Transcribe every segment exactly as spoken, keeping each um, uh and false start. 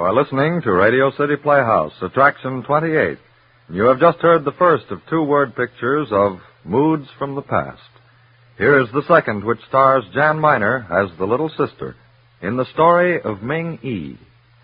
are listening to Radio City Playhouse, Attraction twenty-eight. You have just heard the first of two word pictures of Moods from the Past. Here is the second, which stars Jan Miner as the little sister, in the story of Ming Yi.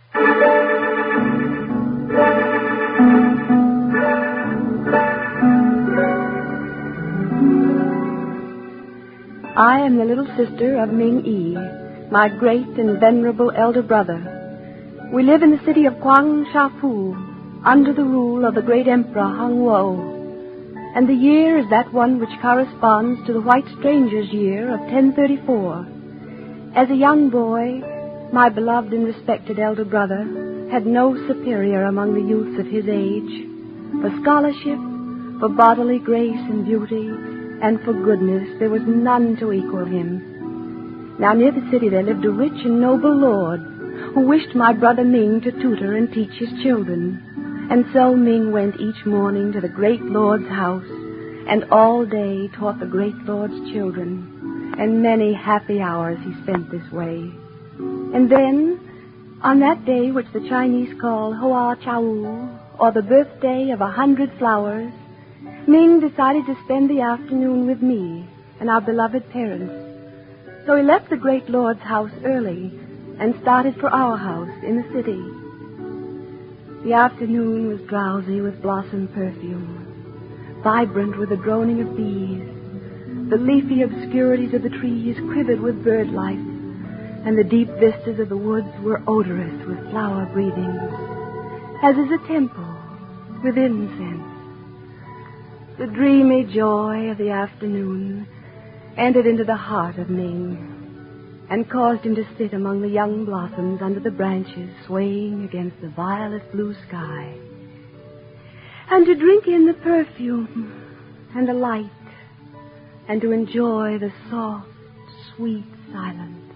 I am the little sister of Ming Yi, my great and venerable elder brother. We live in the city of Kwang Shafu, under the rule of the great emperor Hung Wo. And the year is that one which corresponds to the white stranger's year of ten thirty-four. As a young boy, my beloved and respected elder brother had no superior among the youths of his age. For scholarship, for bodily grace and beauty, and for goodness, there was none to equal him. Now near the city there lived a rich and noble lord, who wished my brother Ming to tutor and teach his children. And so Ming went each morning to the great lord's house, and all day taught the great lord's children, and many happy hours he spent this way. And then, on that day which the Chinese call Hoa Chau, or the birthday of a hundred flowers, Ming decided to spend the afternoon with me and our beloved parents. So he left the great lord's house early and started for our house in the city. The afternoon was drowsy with blossom perfume, vibrant with the droning of bees. The leafy obscurities of the trees quivered with bird life, and the deep vistas of the woods were odorous with flower breathings, as is a temple with incense. The dreamy joy of the afternoon entered into the heart of Ming and caused him to sit among the young blossoms under the branches swaying against the violet blue sky, and to drink in the perfume and the light, and to enjoy the soft, sweet silence.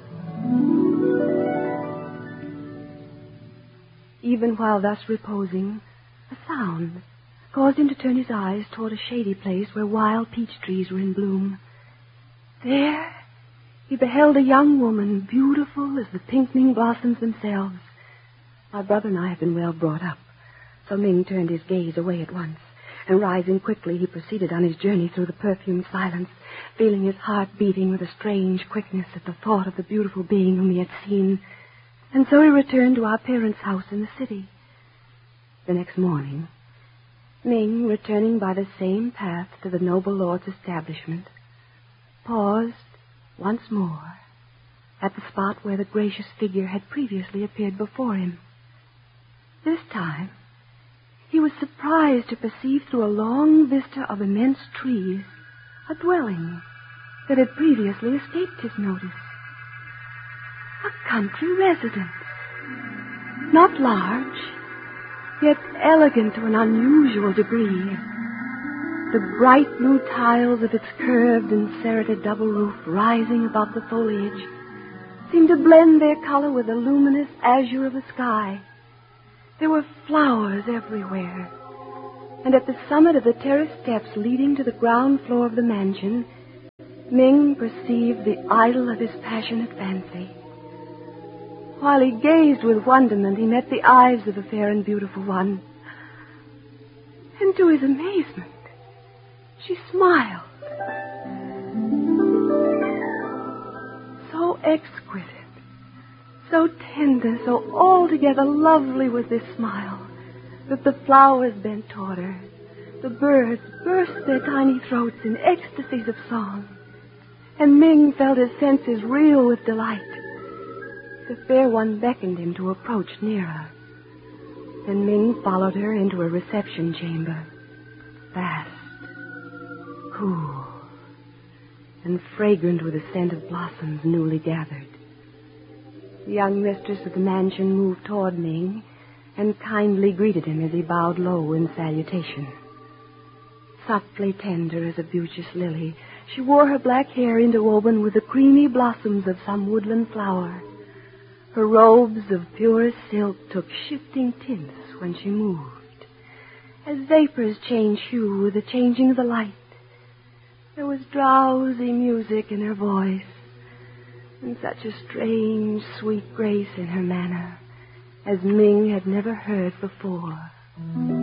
Even while thus reposing, a sound caused him to turn his eyes toward a shady place where wild peach trees were in bloom. There he beheld a young woman, beautiful as the pinkening blossoms themselves. My brother and I have been well brought up, so Ming turned his gaze away at once, and rising quickly, he proceeded on his journey through the perfumed silence, feeling his heart beating with a strange quickness at the thought of the beautiful being whom he had seen. And so he returned to our parents' house in the city. The next morning, Ming, returning by the same path to the noble lord's establishment, paused once more at the spot where the gracious figure had previously appeared before him. This time, he was surprised to perceive through a long vista of immense trees a dwelling that had previously escaped his notice. A country residence, not large, yet elegant to an unusual degree. The bright blue tiles of its curved and serrated double roof rising above the foliage seemed to blend their color with the luminous azure of the sky. There were flowers everywhere, and at the summit of the terrace steps leading to the ground floor of the mansion, Ming perceived the idol of his passionate fancy. While he gazed with wonderment, he met the eyes of the fair and beautiful one, and to his amazement, she smiled. So exquisite, so tender, so altogether lovely was this smile that the flowers bent toward her. The birds burst their tiny throats in ecstasies of song, and Ming felt his senses reel with delight. The fair one beckoned him to approach nearer. Then Ming followed her into a reception chamber, vast, cool, and fragrant with the scent of blossoms newly gathered. The young mistress of the mansion moved toward Ming and kindly greeted him as he bowed low in salutation. Softly tender as a beauteous lily, she wore her black hair interwoven with the creamy blossoms of some woodland flower. Her robes of purest silk took shifting tints when she moved, as vapors change hue with the changing of the light. There was drowsy music in her voice, and such a strange, sweet grace in her manner as Ming had never heard before.